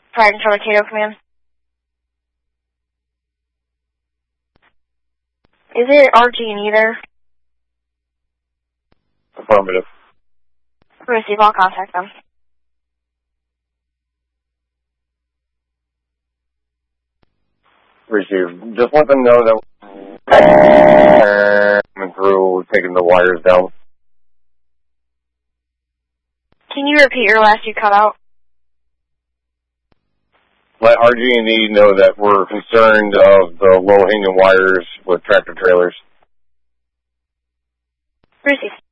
Fire Control to Cato Command. Is it RG&E there? Affirmative. Receive, I'll contact them. Receive. Just let them know that coming through, taking the wires down. Can you repeat your last you cut out? Let RG&E know that we're concerned of the low-hanging wires with tractor trailers. Receive.